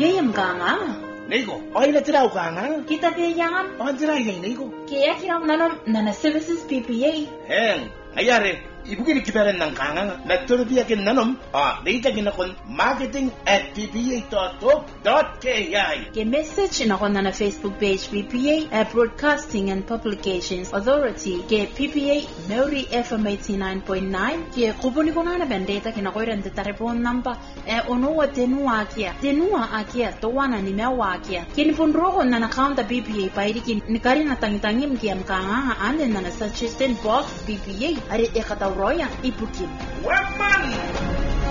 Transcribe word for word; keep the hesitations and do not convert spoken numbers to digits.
Yeye mkanga. Niko, oile tira ukanga. Kita piyang. On tira yeng niko. Kaya kiram nanom nana services P P A. Heng, ayare. Ibugin kiparen ng kanga na turubiya kin nanom. Ah, data ginakon marketing at p p a dot org dot k i. Ke message na kon na Facebook page P P A uh, Broadcasting and Publications Authority ke P P A Maori F M eighty-nine point nine ke kubuni kona na bendeta ke na koiran de telephone number e ono wa tenua akia tenua akia to wana ni mewa akia ke ni punro na account P P A pairi ki ni kari na tangitangi mkiam kanga ande na suggestion box P P A are e kata roya ipukin. Weman!